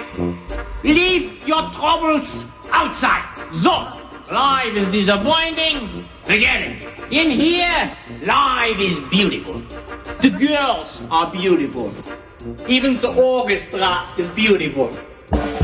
Leave your troubles outside. So, life is disappointing. Forget it. In here, life is beautiful. The girls are beautiful. Even the orchestra is beautiful.